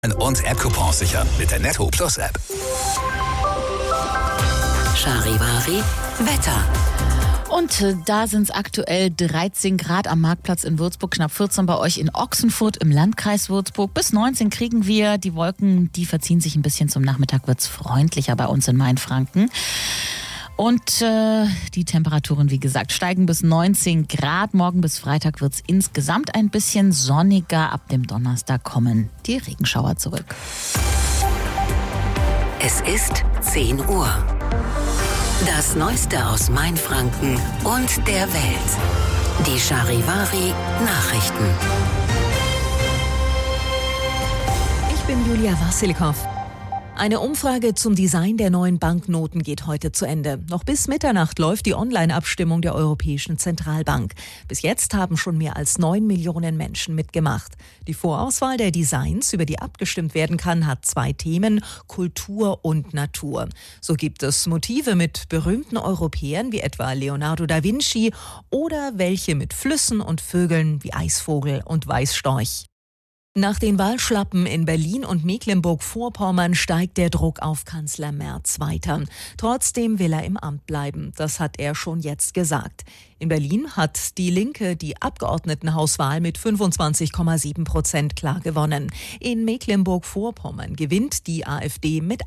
Und App-Coupons sichern mit der Netto Plus App. Charivari Wetter. Und da sind es aktuell 13 Grad am Marktplatz in Würzburg, knapp 14 bei euch in Ochsenfurt im Landkreis Würzburg. Bis 19 kriegen wir. Die Wolken, die verziehen sich ein bisschen. Zum Nachmittag wird es freundlicher bei uns in Mainfranken. Und die Temperaturen, wie gesagt, steigen bis 19 Grad. Morgen bis Freitag wird es insgesamt ein bisschen sonniger. Ab dem Donnerstag kommen die Regenschauer zurück. Es ist 10 Uhr. Das Neueste aus Mainfranken und der Welt. Die Charivari Nachrichten. Ich bin Julia Wassilkow. Eine Umfrage zum Design der neuen Banknoten geht heute zu Ende. Noch bis Mitternacht läuft die Online-Abstimmung der Europäischen Zentralbank. Bis jetzt haben schon mehr als 9 Millionen Menschen mitgemacht. Die Vorauswahl der Designs, über die abgestimmt werden kann, hat 2 Themen: Kultur und Natur. So gibt es Motive mit berühmten Europäern wie etwa Leonardo da Vinci oder welche mit Flüssen und Vögeln wie Eisvogel und Weißstorch. Nach den Wahlschlappen in Berlin und Mecklenburg-Vorpommern steigt der Druck auf Kanzler Merz weiter. Trotzdem will er im Amt bleiben. Das hat er schon jetzt gesagt. In Berlin hat die Linke die Abgeordnetenhauswahl mit 25,7% klar gewonnen. In Mecklenburg-Vorpommern gewinnt die AfD mit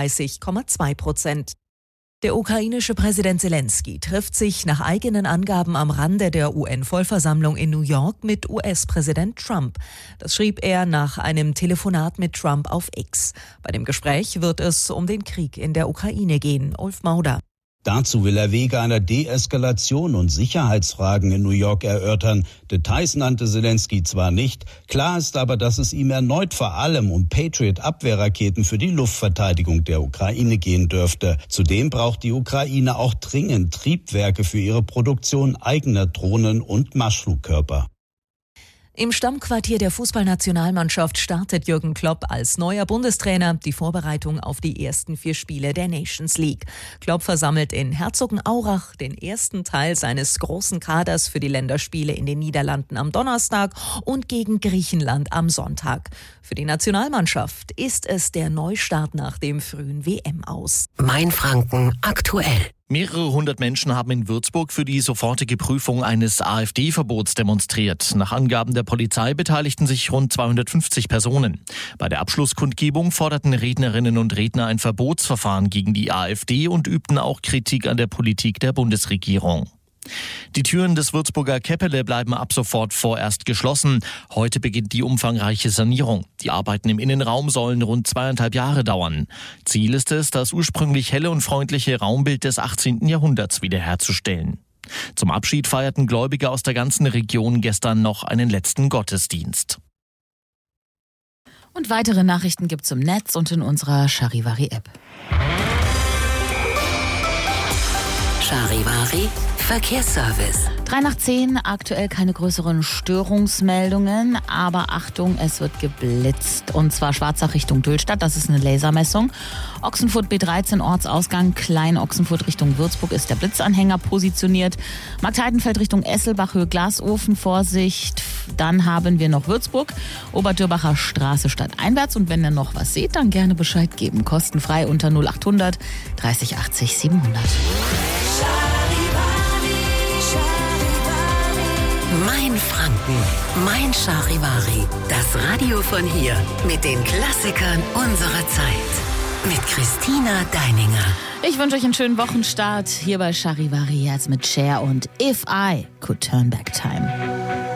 38,2%. Der ukrainische Präsident Zelensky trifft sich nach eigenen Angaben am Rande der UN-Vollversammlung in New York mit US-Präsident Trump. Das schrieb er nach einem Telefonat mit Trump auf X. Bei dem Gespräch wird es um den Krieg in der Ukraine gehen. Ulf Mauder. Dazu will er Wege einer Deeskalation und Sicherheitsfragen in New York erörtern. Details nannte Zelensky zwar nicht, klar ist aber, dass es ihm erneut vor allem um Patriot-Abwehrraketen für die Luftverteidigung der Ukraine gehen dürfte. Zudem braucht die Ukraine auch dringend Triebwerke für ihre Produktion eigener Drohnen und Marschflugkörper. Im Stammquartier der Fußballnationalmannschaft startet Jürgen Klopp als neuer Bundestrainer die Vorbereitung auf die ersten 4 Spiele der Nations League. Klopp versammelt in Herzogenaurach den ersten Teil seines großen Kaders für die Länderspiele in den Niederlanden am Donnerstag und gegen Griechenland am Sonntag. Für die Nationalmannschaft ist es der Neustart nach dem frühen WM-Aus. Mainfranken aktuell. Mehrere hundert Menschen haben in Würzburg für die sofortige Prüfung eines AfD-Verbots demonstriert. Nach Angaben der Polizei beteiligten sich rund 250 Personen. Bei der Abschlusskundgebung forderten Rednerinnen und Redner ein Verbotsverfahren gegen die AfD und übten auch Kritik an der Politik der Bundesregierung. Die Türen des Würzburger Käppele bleiben ab sofort vorerst geschlossen. Heute beginnt die umfangreiche Sanierung. Die Arbeiten im Innenraum sollen rund 2,5 Jahre dauern. Ziel ist es, das ursprünglich helle und freundliche Raumbild des 18. Jahrhunderts wiederherzustellen. Zum Abschied feierten Gläubige aus der ganzen Region gestern noch einen letzten Gottesdienst. Und weitere Nachrichten gibt's im Netz und in unserer Charivari-App. Charivari Verkehrsservice. 3 nach 10, aktuell keine größeren Störungsmeldungen, aber Achtung, es wird geblitzt. Und zwar Schwarzach Richtung Dülstadt, das ist eine Lasermessung. Ochsenfurt B13, Ortsausgang Klein-Ochsenfurt Richtung Würzburg ist der Blitzanhänger positioniert. Markt-Heidenfeld Richtung Esselbach, Höhe Glasofen, Vorsicht. Dann haben wir noch Würzburg, Oberdürbacher Straße stadteinwärts. Und wenn ihr noch was seht, dann gerne Bescheid geben. Kostenfrei unter 0800 30 80 700. Mainfranken, mein Charivari. Das Radio von hier mit den Klassikern unserer Zeit. Mit Christina Deininger. Ich wünsche euch einen schönen Wochenstart hier bei Charivari jetzt mit Cher und If I Could Turn Back Time.